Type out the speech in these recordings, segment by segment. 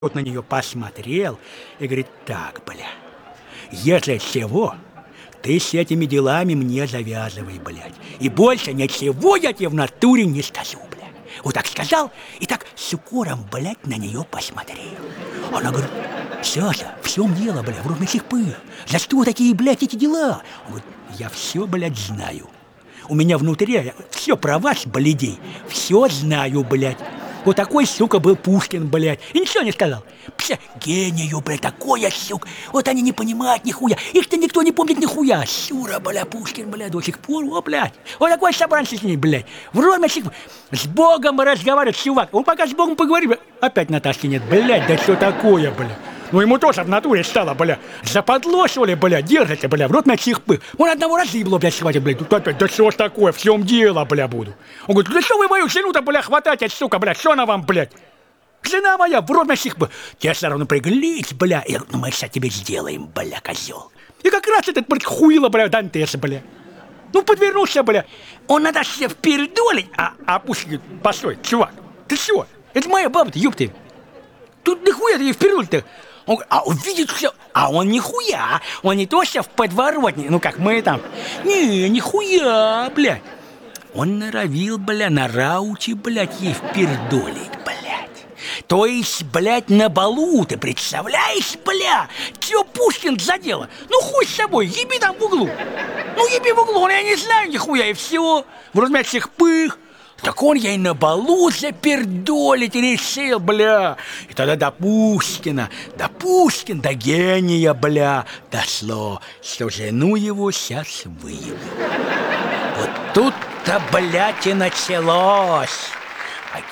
Вот на нее посмотрел и говорит: так, бля, если чего, ты с этими делами мне завязывай, блядь. И больше ничего я тебе в натуре не скажу, блядь. Вот так сказал, и так с укором, блядь, на нее посмотрел. Она говорит: Саша, в чем дело, блядь, в рудных пых? За что такие, блядь, эти дела? Он говорит: я все, блядь, знаю. У меня внутри все про вас, блядей, все знаю, блядь. Вот такой, сука, был Пушкин, блядь. И ничего не сказал. Пся, гению, блядь, такой, сука. Вот они не понимают нихуя. Их-то никто не помнит нихуя. Сюра, бля, Пушкин, блядь, до сих пор, о, блядь. Вот такой собрался с ней, блядь. Вроде с Богом разговаривает, чувак. Он пока с Богом поговорит, опять Наташки нет, блядь, да что такое, блядь. Ну ему тоже в натуре стало, бля, западло, что ли, бля, держите, бля, в рот на чихпы. Он одного разыбло, блядь, схватит, блядь, тут опять, да что ж такое, в чем дело, бля, буду. Он говорит: да что вы мою жену-то, бля, хватаете, сука, бля, что она вам, блядь? Жена моя, в рот на чихпы. Тебе сразу напряглись, бля, я говорю: ну мы сейчас тебе сделаем, бля, козел. И как раз этот, блядь, хуило, бля, Дантес, бля. Ну, подвернулся, бля. Он надо себе впердолить, пусть, постой, чувак, ты что? Это моя баба-то, ёпты. Тут нихуя ты впердолить-то. Он увидит все, он нихуя, он не то что в подворотне, ну как мы там, нихуя, блядь. Он норовил, бля, на рауте, блядь, ей впердолить, блядь. То есть, блядь, на балу, ты представляешь, бля, чё Пушкин задело? Ну хуй с собой, еби там в углу. Ну еби в углу, я не знаю нихуя, и все. Вроде этих пых. Так он ей на балу запердолить решил, бля. И тогда до Пушкина, до гения, бля, дошло, что жену его сейчас выявил. Вот тут-то, блядь, и началось. А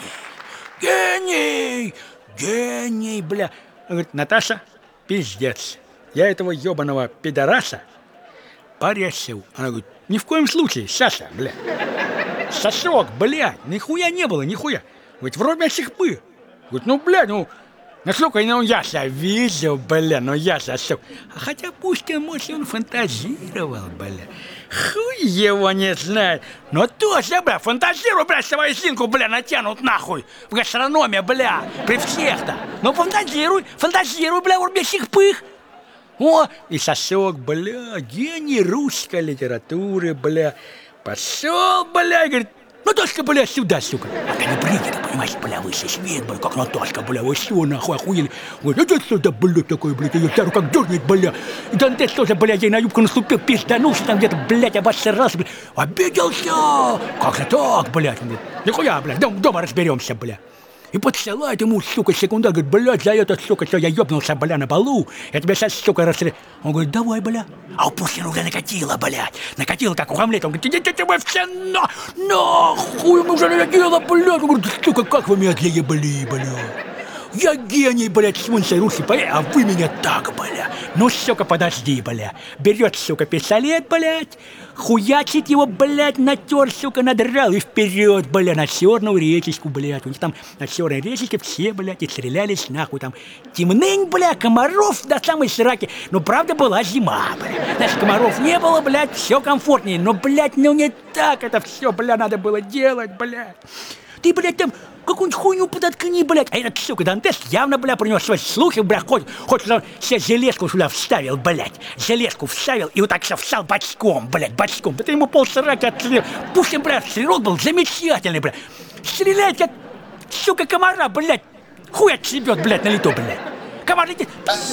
гений, бля. Он говорит: Наташа, пиздец, я этого ебаного пидораса порешил. Она говорит: ни в коем случае, Саша, бля. Сосок, блядь, нихуя не было, нихуя. Говорит: вроде чихпы. Говорит: ну, блядь, насколько я себя видел, бля, я сосок. А хотя Пушкин, может, он фантазировал, бля. Хуй его не знает. Но тоже, бля, фантазирую, бля, свою синку, бля, натянут нахуй. В гастрономе, бля, при всех-то. Ну, фантазируй, бля, вроде чихпых. О, и сосок, бля, гений русской литературы, бля. Пошел, бля, и говорит: Наташка, бля, сюда, сука. А ты не принято, понимаешь, бля, высший свет, бля, как Наташка, бля, вы все, нахуй, охуели. Говорит: это что за, бля, такое, блядь, ее старую как дернет, бля. И Дантес тоже, бля, ей на юбку наступил, пизданулся там где-то, блядь, обосрался, бля. Обиделся. Как же так, блядь? Нихуя, бля, дома разберемся, бля. И подсылает ему, сука, секундар, говорит: блядь, за это, сука, что я ёбнулся, бля, на балу, я тебя сейчас, сука, расстреляю. Он говорит: давай, бля. А у Пушкина уже накатило, блядь. Накатило, как у Хамлета. Он говорит: идите вы все нахуй, мы уже накатило, блядь. Он говорит: сука, как вы меня отъебали, блядь. Я гений, блядь, свинцей русский поэт, а вы меня так, бля. Ну, сука, подожди, бля. Берет, сука, пистолет, блядь, хуячит его, блядь, натер, сука, надрал и вперед, бля, на черную речечку, блядь. У них там на черной речечке все, блядь, и стрелялись нахуй там. Темнынь, бля, комаров до самой сраки. Ну, правда, была зима, бля. Значит, комаров не было, блядь, все комфортнее. Но, блядь, ну не так это все, бля, надо было делать, блядь. Ты, блядь, там какую-нибудь хуйню подоткни, блядь. А этот, сука, Дантес явно, бля, про него свои слухи, бля, хоть он себе железку сюда вставил, блядь. Железку вставил и вот так все встал бочком, блядь, бочком. Это ему полсраки отстрелил. Пушкин, блядь, стрелок был замечательный, блядь. Стреляет, как, сука, комара, блядь. Хуй отсебет, блядь, на лето, блядь. Комар летит,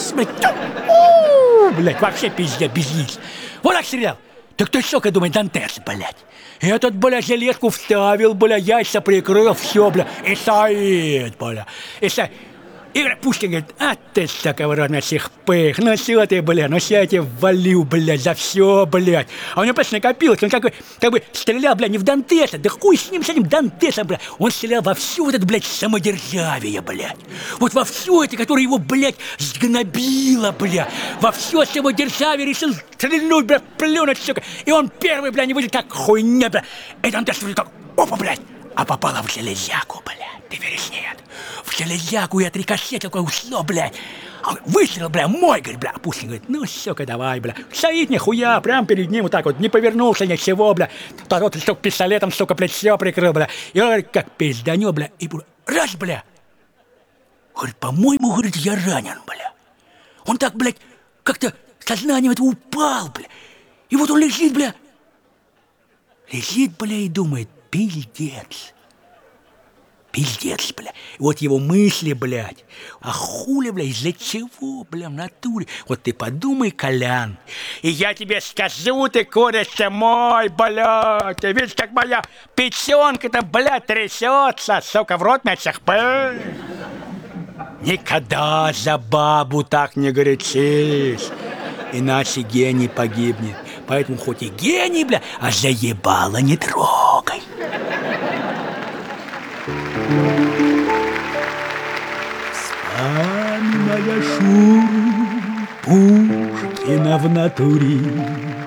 блядь, вообще пиздец, без лиц. Вот так стрелял. Так ты, сука, думай, Дантес, блядь. Этот, бля, железку вставил, бля, яйца прикрыл, все, бля, и стоит, бля. И стоит. И Пушкин говорит: а ты, сука, в рот на всех пых, ну все ты, бля, ну все я тебе валю, блядь, за все, блядь. А у него просто накопилось, он как бы стрелял, бля, не в Дантеса, да хуй с этим Дантесом, бля. Он стрелял во все вот это, блядь, самодержавие, блядь. Вот во все это, которое его, блядь, сгнобило, бля. Во все самодержавие решил стрельнуть, бля, плюнуть, сука. И он первый, бля, не выйдет как хуйня, бля. И Дантес выйдет как, опа, блядь. А попала в железяку, блядь. Ты веришь, нет? В железяку и отрикошетил, как ушло, блядь. Выстрел, бля, мой, говорит, бля. Пушкин говорит: ну, сука, давай, бля. Стоит нихуя, прям перед ним вот так вот, не повернулся ничего, бля. Тот, сука, пистолетом, сука, плечо прикрыл, бля. И он говорит: как пизданё, бля. И раз, бля. Говорит, по-моему, говорит, я ранен, бля. Он так, блядь, как-то сознание это упал, бля. И вот он лежит, бля. Лежит, бля, и думает, пиздец. Пиздец, бля. И вот его мысли, блядь. А хули, бля, из-за чего, бля, в натуре? Вот ты подумай, Колян. И я тебе скажу, ты курица мой, блядь. Ты видишь, как моя печенка-то, блядь, трясется. Сука, в рот мясах. Никогда за бабу так не горячись. Иначе гений погибнет. Поэтому хоть и гений, бля, а заебало не трогай. Вспоминая Шуру Пушкина в натуре,